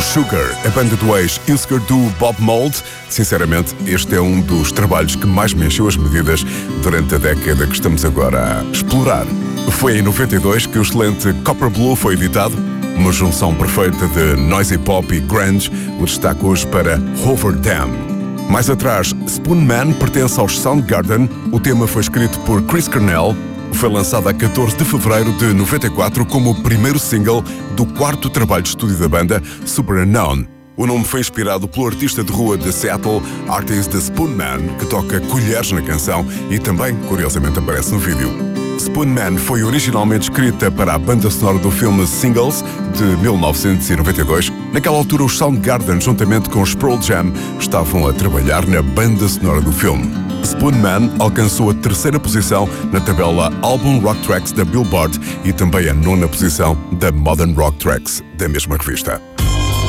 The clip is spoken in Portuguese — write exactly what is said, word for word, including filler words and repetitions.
Blue Sugar, a banda do ex-Husker Du Bob Mould. Sinceramente, este é um dos trabalhos que mais me encheu as medidas durante a década que estamos agora a explorar. Foi em noventa e dois que o excelente Copper Blue foi editado, uma junção perfeita de noisy pop e grunge, o destaque hoje para Hoover Dam. Mais atrás, Spoonman pertence aos Soundgarden, o tema foi escrito por Chris Cornell, foi lançado a catorze de fevereiro de noventa e quatro como o primeiro single do quarto trabalho de estúdio da banda, Super Unknown. O nome foi inspirado pelo artista de rua de Seattle, Artist the Spoonman, que toca colheres na canção e também, curiosamente, aparece no vídeo. Spoonman foi originalmente escrita para a banda sonora do filme Singles, de mil novecentos e noventa e dois. Naquela altura, os Soundgarden, juntamente com os Pearl Jam, estavam a trabalhar na banda sonora do filme. Spoonman alcançou a terceira posição na tabela Album Rock Tracks da Billboard e também a nona posição da Modern Rock Tracks da mesma revista.